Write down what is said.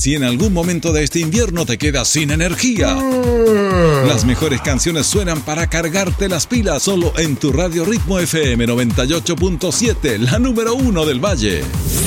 Si en algún momento de este invierno te quedas sin energía, las mejores canciones suenan para cargarte las pilas solo en tu Radio Ritmo FM 98.7, la número 1 del Valle.